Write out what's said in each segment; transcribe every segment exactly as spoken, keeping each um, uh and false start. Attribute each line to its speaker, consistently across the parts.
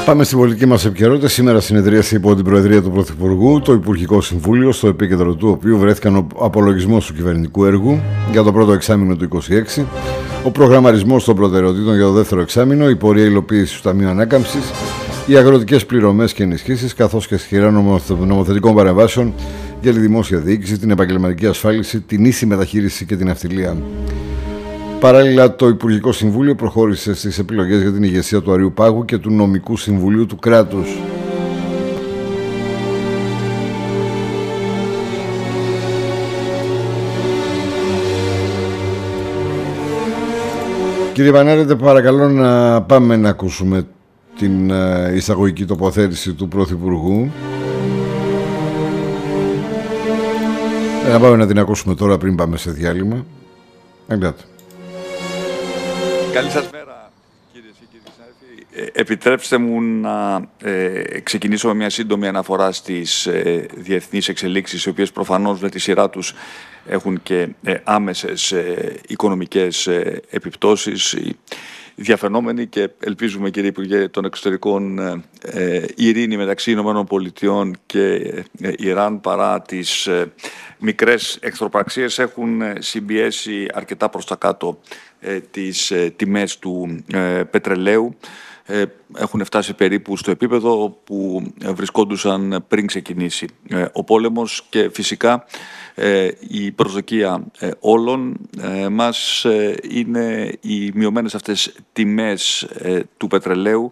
Speaker 1: Πάμε στην πολιτική μας επικαιρότητα. Σήμερα συνεδρίασε υπό την Προεδρία του Πρωθυπουργού το Υπουργικό Συμβούλιο, στο επίκεντρο του οποίου βρέθηκαν ο απολογισμός του κυβερνητικού έργου για το πρώτο εξάμηνο του είκοσι έξι, ο προγραμματισμός των προτεραιοτήτων για το δεύτερο εξάμηνο, η πορεία υλοποίησης του Ταμείου Ανάκαμψης, οι αγροτικές πληρωμές και ενισχύσεις, καθώς και σειρά νομοθετικών παρεμβάσεων για τη δημόσια διοίκηση, την επαγγελματική ασφάλιση, την ίση μεταχείριση και την αυτιλία. Παράλληλα, το Υπουργικό Συμβούλιο προχώρησε στις επιλογές για την ηγεσία του Αριού Πάγου και του Νομικού Συμβουλίου του κράτους. Κύριε Βανάρετε, παρακαλώ να πάμε να ακούσουμε την εισαγωγική τοποθέτηση του Πρωθυπουργού. Να πάμε να την ακούσουμε τώρα πριν πάμε σε διάλειμμα. Εγγράτε.
Speaker 2: Καλή σας μέρα, κυρίες και κύριοι συνάδελφοι. Ε, επιτρέψτε μου να ε, ξεκινήσω με μια σύντομη αναφορά στις ε, διεθνείς εξελίξεις, οι οποίες προφανώς με τη σειρά τους έχουν και ε, άμεσες ε, οικονομικές ε, επιπτώσεις. Διαφαινόμενοι, και ελπίζουμε, κύριε Υπουργέ των Εξωτερικών, ε, ειρήνη μεταξύ Ηνωμένων Πολιτειών και ε, Ιράν, παρά τις ε, μικρές εχθροπραξίες, έχουν συμπιέσει αρκετά προς τα κάτω ε, τις ε, τιμές του ε, πετρελαίου. Ε, έχουν φτάσει περίπου στο επίπεδο που βρισκόντουσαν πριν ξεκινήσει ε, ο πόλεμος, και φυσικά ε, η προσδοκία ε, όλων ε, μας ε, είναι οι μειωμένες αυτές τιμές ε, του πετρελαίου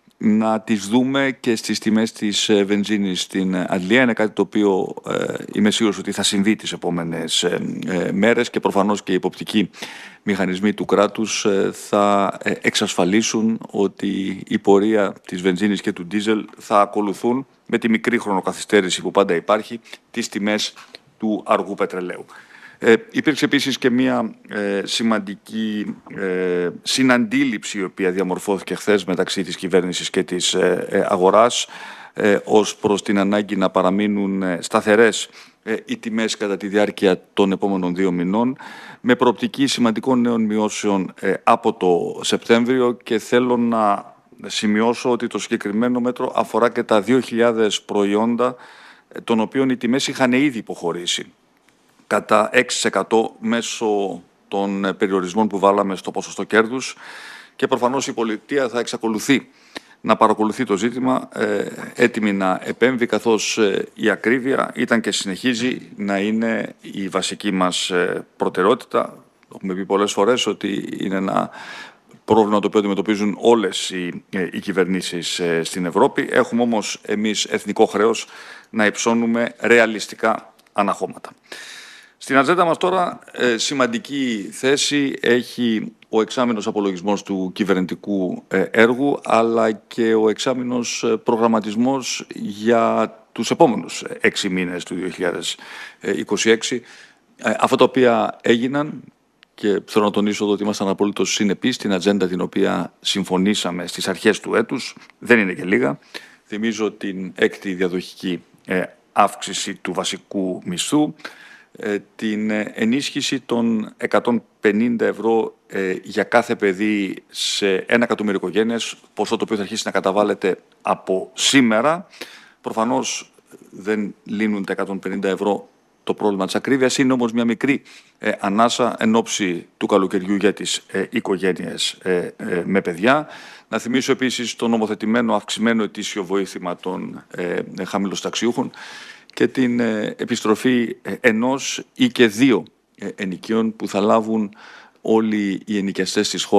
Speaker 2: να τις δούμε και στις τιμές της ε, βενζίνης στην Αγγλία. Είναι κάτι το οποίο ε, είμαι σίγουρος ότι θα συμβεί τις επόμενες ε, ε, μέρες, και προφανώς και οι υποπτικοί μηχανισμοί του κράτους ε, θα ε, εξασφαλίσουν ότι η πορεία της βενζίνης και του ντίζελ θα ακολουθούν, με τη μικρή χρονοκαθυστέρηση που πάντα υπάρχει, τις τιμές του αργού πετρελαίου. Ε, υπήρξε επίσης και μια ε, σημαντική ε, συναντήληψη, η οποία διαμορφώθηκε χθες μεταξύ της κυβέρνησης και της ε, ε, αγοράς ε, ως προς την ανάγκη να παραμείνουν ε, σταθερές ε, οι τιμές κατά τη διάρκεια των επόμενων δύο μηνών, με προοπτική σημαντικών νέων μειώσεων ε, από το Σεπτέμβριο, και θέλω να σημειώσω ότι το συγκεκριμένο μέτρο αφορά και τα δύο χιλιάδες προϊόντα ε, των οποίων οι τιμές είχαν ήδη υποχωρήσει κατά έξι τοις εκατό μέσω των περιορισμών που βάλαμε στο ποσοστό κέρδους, και προφανώς η πολιτεία θα εξακολουθεί να παρακολουθεί το ζήτημα, ε, έτοιμη να επέμβει, καθώς ε, η ακρίβεια ήταν και συνεχίζει να είναι η βασική μας ε, προτεραιότητα. Έχουμε πει πολλές φορές ότι είναι ένα πρόβλημα το οποίο αντιμετωπίζουν όλες οι, ε, οι κυβερνήσεις ε, στην Ευρώπη. Έχουμε όμως εμείς εθνικό χρέος να υψώνουμε ρεαλιστικά αναχώματα. Στην ατζέντα μας τώρα ε, σημαντική θέση έχει ο εξάμηνος απολογισμός του κυβερνητικού ε, έργου, αλλά και ο εξάμηνος ε, προγραμματισμός για τους επόμενους έξι μήνες του δύο χιλιάδες είκοσι έξι. Ε, αυτά τα οποία έγιναν, και θέλω να τονίσω εδώ ότι ήμασταν απολύτως συνεπείς στην ατζέντα την οποία συμφωνήσαμε στις αρχές του έτους, δεν είναι και λίγα. Θυμίζω την έκτη διαδοχική ε, αύξηση του βασικού μισθού, την ενίσχυση των εκατόν πενήντα ευρώ ε, για κάθε παιδί σε ένα εκατομμύριο οικογένειες, ποσό το οποίο θα αρχίσει να καταβάλλεται από σήμερα. Προφανώς δεν λύνουν τα εκατόν πενήντα ευρώ το πρόβλημα της ακρίβειας, είναι όμως μια μικρή ε, ανάσα εν ώψη του καλοκαιριού για τις ε, οικογένειες ε, ε, με παιδιά. Να θυμίσω επίσης το νομοθετημένο αυξημένο ετήσιο βοήθημα των ε, ε, χαμηλοσταξιούχων και την ε, επιστροφή ε, ενός ή και δύο ε, ενοικίων που θα λάβουν όλοι οι ενοικιαστές της χώρας